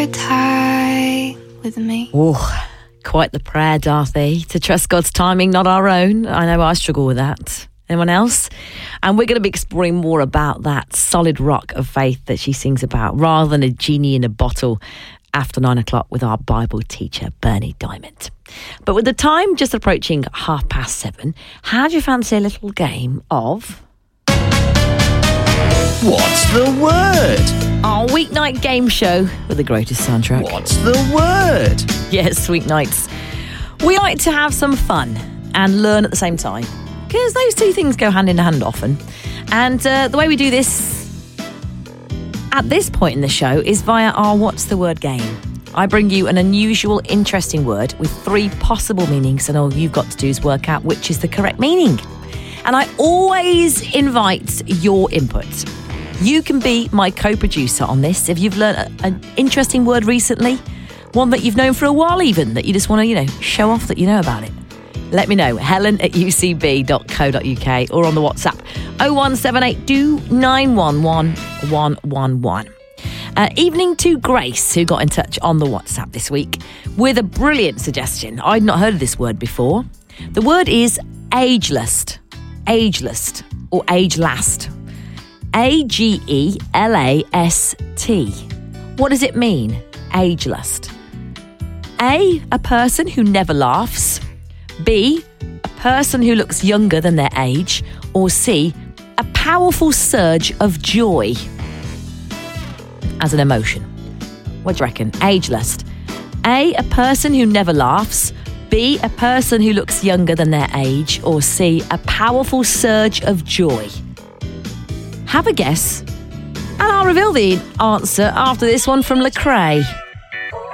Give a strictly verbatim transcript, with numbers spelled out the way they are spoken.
Tie with me. Oh, quite the prayer, Darcy, to trust God's timing, not our own. I know I struggle with that. Anyone else? And we're going to be exploring more about that solid rock of faith that she sings about, rather than a genie in a bottle, after nine o'clock with our Bible teacher, Bernie Diamond. But with the time just approaching half past seven, how do you fancy a little game of... What's the word? Our weeknight game show with the greatest soundtrack. What's the word? Yes, weeknights. We like to have some fun and learn at the same time, because those two things go hand in hand often. And uh, the way we do this at this point in the show is via our What's the Word game. I bring you an unusual, interesting word with three possible meanings, and all you've got to do is work out which is the correct meaning. And I always invite your input. You can be my co-producer on this. If you've learned a, an interesting word recently, one that you've known for a while even, that you just want to, you know, show off that you know about it, let me know. Helen at u c b dot co dot u k or on the WhatsApp oh one seven eight two nine one one one one one. Uh, evening to Grace, who got in touch on the WhatsApp this week with a brilliant suggestion. I'd not heard of this word before. The word is ageless. Ageless or age last. A G E L A S T. What does it mean, ageless? A, a person who never laughs. B, a person who looks younger than their age. Or C, a powerful surge of joy as an emotion. What do you reckon? Ageless. A, a person who never laughs. B, a person who looks younger than their age. Or C, a powerful surge of joy. Have a guess, and I'll reveal the answer after this one from Lecrae.